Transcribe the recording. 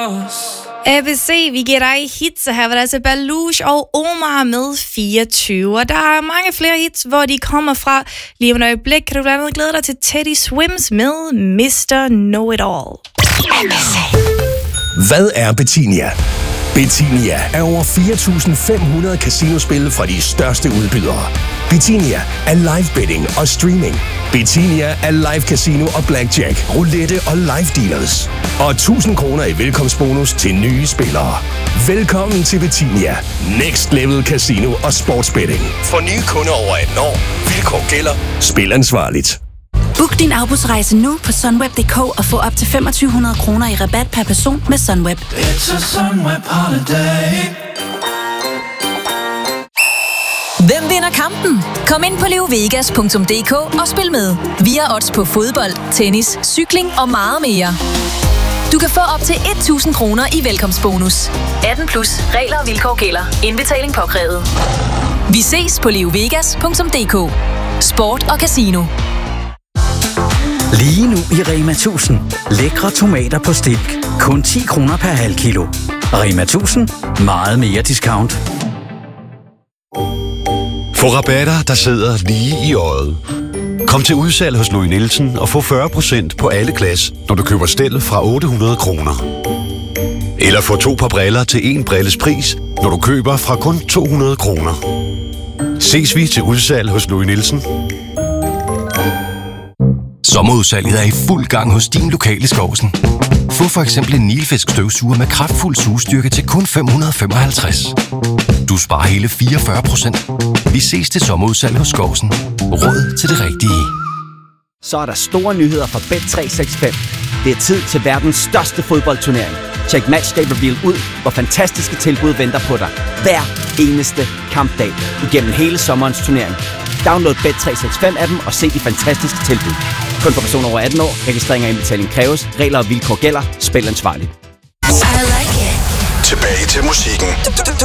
ABC, vi giver dig hits, og her var der altså Baluch og Omar med 24. Og der er mange flere hits, hvor de kommer fra. Lige om et øjeblik kan du blandt andet glæde dig til Teddy Swims med Mr. Know-It-All. Hvad er Betinia? Betinia er over 4.500 casinospil fra de største udbydere. Betinia er live betting og streaming. Betinia er live casino og blackjack, roulette og live dealers. Og 1.000 kroner i velkomstbonus til nye spillere. Velkommen til Betinia. Next level casino og sportsbetting. For nye kunder over 18 år. Vilkår gælder. Spil ansvarligt. Book din afbudsrejse nu på sunweb.dk og få op til 2.500 kroner i rabat per person med Sunweb. It's a Sunweb holiday. Hvem vinder kampen? Kom ind på leovegas.dk og spil med. Vi har odds på fodbold, tennis, cykling og meget mere. Du kan få op til 1.000 kroner i velkomstbonus. 18 plus regler og vilkår gælder. Indbetaling påkrævet. Vi ses på leovegas.dk. Sport og casino. Lige nu i Rema 1000. Lækre tomater på stilk. Kun 10 kroner per halv kilo. Rema 1000. Meget mere discount. Få rabatter, der sidder lige i øjet. Kom til udsalg hos Louis Nielsen og få 40% på alle glas, når du køber stel fra 800 kroner. Eller få 2 par briller til 1 brilles pris, når du køber fra kun 200 kroner. Ses vi til udsalg hos Louis Nielsen. Sommerudsalget er i fuld gang hos din lokale Skovsen. Få for eksempel en Nilfisk støvsuger med kraftfuld sugestyrke til kun 555. Du sparer hele 44%. Vi ses til sommerudsalg hos Skovsen. Råd til det rigtige. Så er der store nyheder fra Bet365. Det er tid til verdens største fodboldturnering. Check Matchday Reveal ud, hvor fantastiske tilbud venter på dig. Hver eneste kampdag igennem hele sommerens turnering. Download Bet365-appen og se de fantastiske tilbud. Kun for personer over 18 år. Registrering og indbetaling kræves. Regler og vilkår gælder. Spil ansvarligt. Tilbage til musikken.